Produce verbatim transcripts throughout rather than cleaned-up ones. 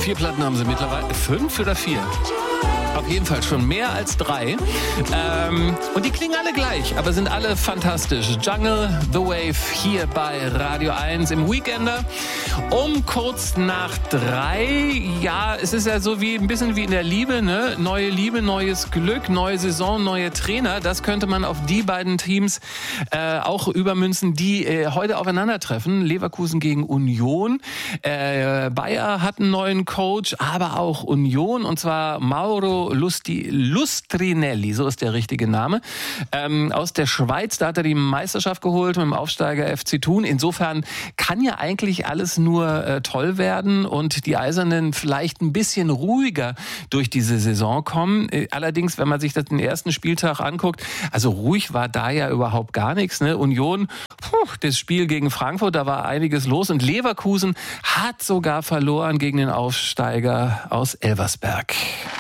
Vier Platten haben sie mittlerweile. Fünf oder vier? Auf jeden Fall schon mehr als drei. Ähm, und die klingen alle gleich, aber sind alle fantastisch. Jungle, The Wave hier bei Radio eins im Weekender. Um kurz nach drei. Ja, es ist ja so wie ein bisschen wie in der Liebe, ne? Neue Liebe, neues Glück, neue Saison, neue Trainer. Das könnte man auf die beiden Teams äh, auch übermünzen, die äh, heute aufeinandertreffen. Leverkusen gegen Union. Äh, Bayer hat einen neuen Coach, aber auch Union, und zwar Mauro Lusti, Lustrinelli, so ist der richtige Name, ähm, aus der Schweiz. Da hat er die Meisterschaft geholt mit dem Aufsteiger F C Thun. Insofern kann ja eigentlich alles nur äh, toll werden und die Eisernen vielleicht ein bisschen ruhiger durch diese Saison kommen. Äh, allerdings, wenn man sich das den ersten Spieltag anguckt, also ruhig war da ja überhaupt gar nichts. Ne? Union, puh, das Spiel gegen Frankfurt, da war einiges los, und Leverkusen hat sogar verloren gegen den Aufsteiger aus Elversberg.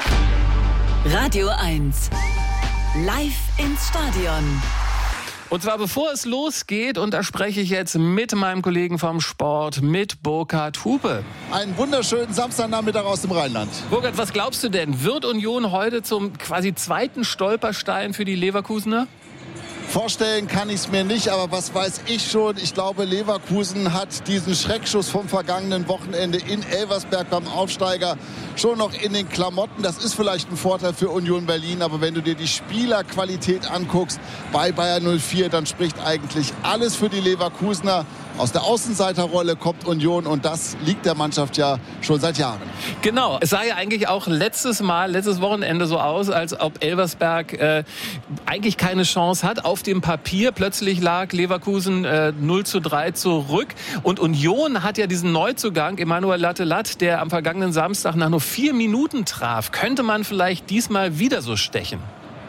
Radio eins. Live ins Stadion. Und zwar bevor es losgeht, und da spreche ich jetzt mit meinem Kollegen vom Sport, mit Burkhard Hupe. Einen wunderschönen Samstagnachmittag aus dem Rheinland. Burkhard, was glaubst du denn? Wird Union heute zum quasi zweiten Stolperstein für die Leverkusener? Vorstellen kann ich es mir nicht, aber was weiß ich schon. Ich glaube, Leverkusen hat diesen Schreckschuss vom vergangenen Wochenende in Elversberg beim Aufsteiger schon noch in den Klamotten. Das ist vielleicht ein Vorteil für Union Berlin, aber wenn du dir die Spielerqualität anguckst bei Bayer null vier, dann spricht eigentlich alles für die Leverkusener. Aus der Außenseiterrolle kommt Union, und das liegt der Mannschaft ja schon seit Jahren. Genau, es sah ja eigentlich auch letztes Mal, letztes Wochenende so aus, als ob Elversberg äh, eigentlich keine Chance hat. Auf dem Papier plötzlich lag Leverkusen äh, null zu drei zurück, und Union hat ja diesen Neuzugang, Emmanuel Lattelat, der am vergangenen Samstag nach nur vier Minuten traf. Könnte man vielleicht diesmal wieder so stechen?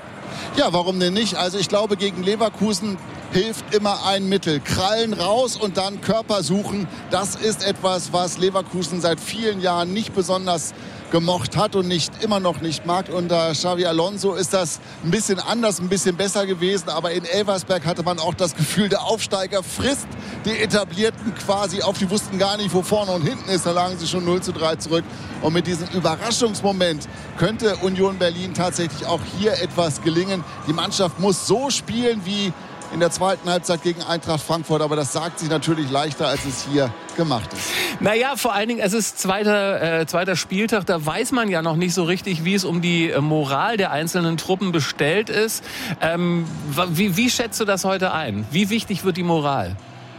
Ja, warum denn nicht? Also ich glaube, gegen Leverkusen hilft immer ein Mittel. Krallen raus und dann Körper suchen. Das ist etwas, was Leverkusen seit vielen Jahren nicht besonders gemocht hat und nicht immer noch nicht mag. Unter Xavi Alonso ist das ein bisschen anders, ein bisschen besser gewesen. Aber in Elversberg hatte man auch das Gefühl, der Aufsteiger frisst die Etablierten quasi auf. Die wussten gar nicht, wo vorne und hinten ist. Da lagen sie schon null zu drei zurück. Und mit diesem Überraschungsmoment könnte Union Berlin tatsächlich auch hier etwas gelingen. Die Mannschaft muss so spielen wie in der zweiten Halbzeit gegen Eintracht Frankfurt. Aber das sagt sich natürlich leichter, als es hier gemacht ist. Naja, vor allen Dingen, es ist zweiter, äh, zweiter Spieltag. Da weiß man ja noch nicht so richtig, wie es um die äh, Moral der einzelnen Truppen bestellt ist. Ähm, wie, wie schätzt du das heute ein? Wie wichtig wird die Moral?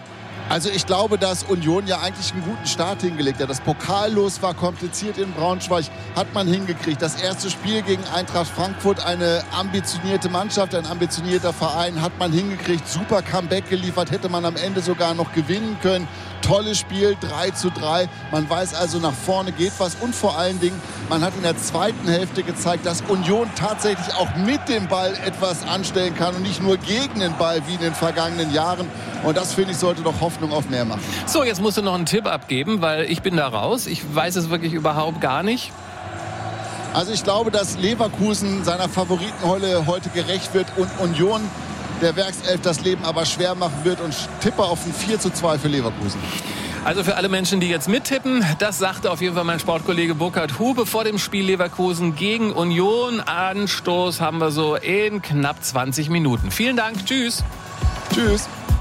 Also ich glaube, dass Union ja eigentlich einen guten Start hingelegt hat. Das Pokallos war kompliziert in Braunschweig, hat man hingekriegt. Das erste Spiel gegen Eintracht Frankfurt, eine ambitionierte Mannschaft, ein ambitionierter Verein, hat man hingekriegt. Super Comeback geliefert, hätte man am Ende sogar noch gewinnen können. Tolles Spiel, drei zu drei. Man weiß also, nach vorne geht was. Und vor allen Dingen, man hat in der zweiten Hälfte gezeigt, dass Union tatsächlich auch mit dem Ball etwas anstellen kann und nicht nur gegen den Ball wie in den vergangenen Jahren. Und das, finde ich, sollte doch Hoffnung auf mehr machen. So, jetzt musst du noch einen Tipp abgeben, weil ich bin da raus. Ich weiß es wirklich überhaupt gar nicht. Also ich glaube, dass Leverkusen seiner Favoritenrolle heute gerecht wird und Union der Werkself das Leben aber schwer machen wird, und tippe auf ein vier zu zwei für Leverkusen. Also für alle Menschen, die jetzt mittippen, das sagte auf jeden Fall mein Sportkollege Burkhard Hupe vor dem Spiel Leverkusen gegen Union. Anstoß haben wir so in knapp zwanzig Minuten. Vielen Dank, tschüss. Tschüss.